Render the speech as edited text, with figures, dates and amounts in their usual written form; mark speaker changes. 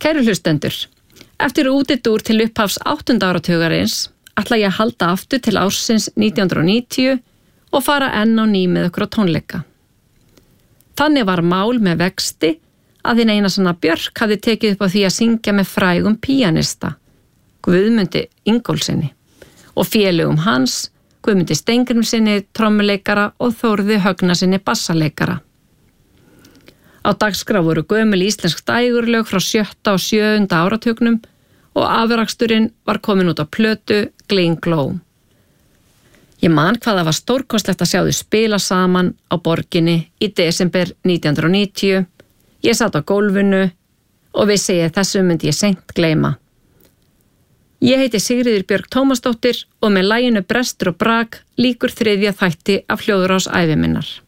Speaker 1: Kæru hlustendur, eftir útidúr til upphafs 8. áratugarins ætla ég að halda aftur til ársins 1990 og fara enn á ný með okkur á tónleika. Þannig var mál með vexti að hinn Einar Sanna Björk hafði tekið upp á því að syngja með frægum píanista, Guðmundi Ingólfssyni, og félögum hans, Guðmundi Steingrímssyni, trommuleikara og Þórði Högnasyni, bassaleikara. Á dagskrá voru gömul íslensk dægurlög frá 7. og 7. áratugnum og afraksturinn var komin út á plötu Gling Glow. Ég man hvað það var stórkostlegt að sjá þau spila saman á Borginni í desember 1990. Ég satt á gólfinu og vissi ég þessu myndi ég seint gleyma. Ég heiti Sigríður Björk Tómasdóttir og með laginu Brestur og brak lýkur 3. þætti af Hljóðrás ævi minnar.